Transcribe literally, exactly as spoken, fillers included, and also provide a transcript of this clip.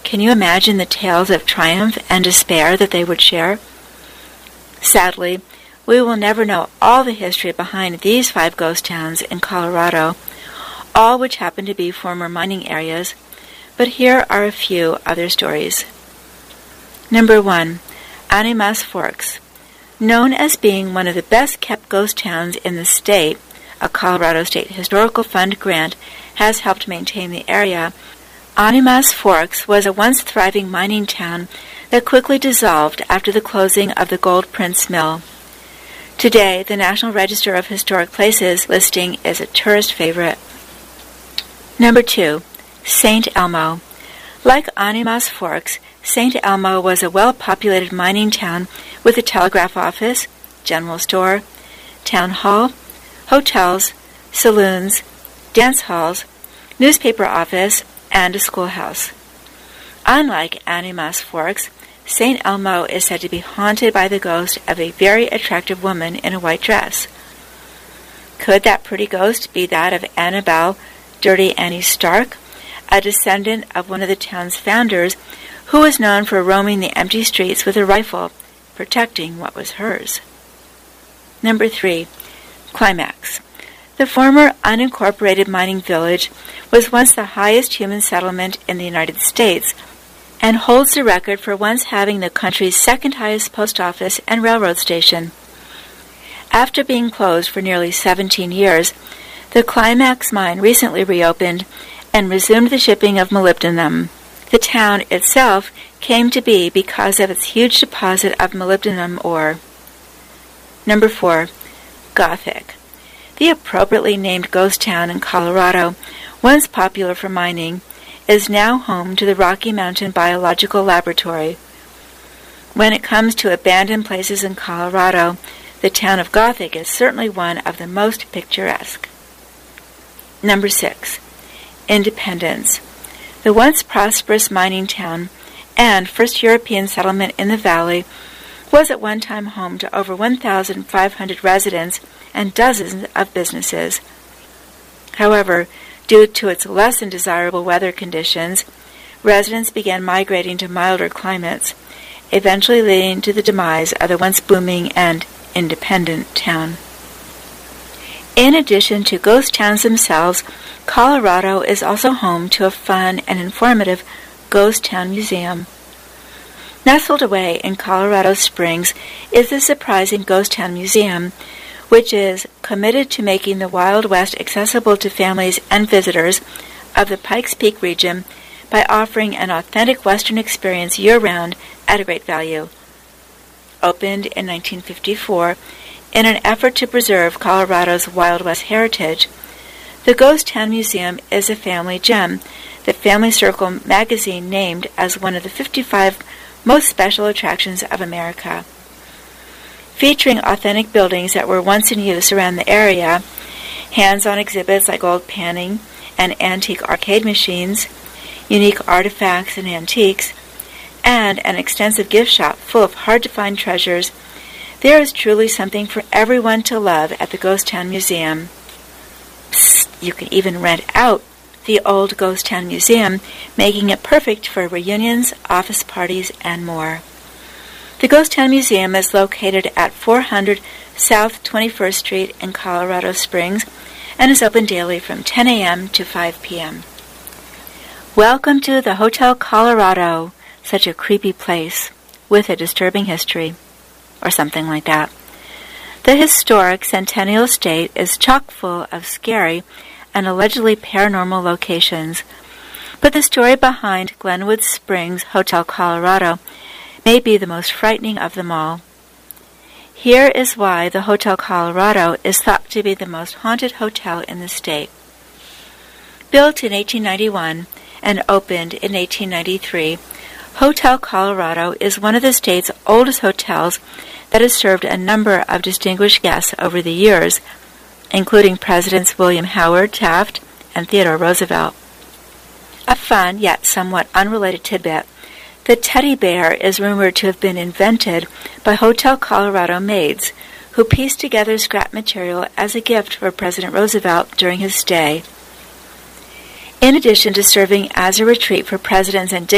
Can you imagine the tales of triumph and despair that they would share? Sadly, we will never know all the history behind these five ghost towns in Colorado, all which happen to be former mining areas, but here are a few other stories. Number one, Animas Forks. Known as being one of the best-kept ghost towns in the state, a Colorado State Historical Fund grant has helped maintain the area. Animas Forks was a once thriving mining town that quickly dissolved after the closing of the Gold Prince Mill. Today, the National Register of Historic Places listing is a tourist favorite. Number two, Saint Elmo. Like Animas Forks, Saint Elmo was a well-populated mining town with a telegraph office, general store, town hall, hotels, saloons, dance halls, newspaper office, and a schoolhouse. Unlike Animas Forks, Saint Elmo is said to be haunted by the ghost of a very attractive woman in a white dress. Could that pretty ghost be that of Annabelle Dirty Annie Stark, a descendant of one of the town's founders who was known for roaming the empty streets with a rifle, protecting what was hers? Number three, Climax. The former unincorporated mining village was once the highest human settlement in the United States and holds the record for once having the country's second highest post office and railroad station. After being closed for nearly seventeen years, the Climax mine recently reopened and resumed the shipping of molybdenum. The town itself came to be because of its huge deposit of molybdenum ore. Number four, Gothic. The appropriately named ghost town in Colorado, once popular for mining, is now home to the Rocky Mountain Biological Laboratory. When it comes to abandoned places in Colorado, the town of Gothic is certainly one of the most picturesque. Number six, Independence. The once prosperous mining town and first European settlement in the valley was at one time home to over one thousand five hundred residents and dozens of businesses. However, due to its less than desirable weather conditions, residents began migrating to milder climates, eventually leading to the demise of the once booming and independent town. In addition to ghost towns themselves, Colorado is also home to a fun and informative ghost town museum. Nestled away in Colorado Springs is the surprising Ghost Town Museum, which is committed to making the Wild West accessible to families and visitors of the Pikes Peak region by offering an authentic Western experience year-round at a great value. Opened in nineteen fifty-four, in an effort to preserve Colorado's Wild West heritage, the Ghost Town Museum is a family gem that Family Circle magazine named as one of the fifty-five most special attractions of America. Featuring authentic buildings that were once in use around the area, hands-on exhibits like gold panning and antique arcade machines, unique artifacts and antiques, and an extensive gift shop full of hard-to-find treasures, there is truly something for everyone to love at the Ghost Town Museum. Psst, you can even rent out the old Ghost Town Museum, making it perfect for reunions, office parties, and more. The Ghost Town Museum is located at four hundred South twenty-first Street in Colorado Springs and is open daily from ten a.m. to five p.m. Welcome to the Hotel Colorado, such a creepy place with a disturbing history, or something like that. The historic Centennial Estate is chock full of scary and allegedly paranormal locations, but the story behind Glenwood Springs Hotel Colorado may be the most frightening of them all. Here is why the Hotel Colorado is thought to be the most haunted hotel in the state. Built in eighteen ninety-one and opened in eighteen ninety-three, Hotel Colorado is one of the state's oldest hotels that has served a number of distinguished guests over the years, including Presidents William Howard Taft and Theodore Roosevelt. A fun yet somewhat unrelated tidbit: the teddy bear is rumored to have been invented by Hotel Colorado maids who pieced together scrap material as a gift for President Roosevelt during his stay. In addition to serving as a retreat for presidents and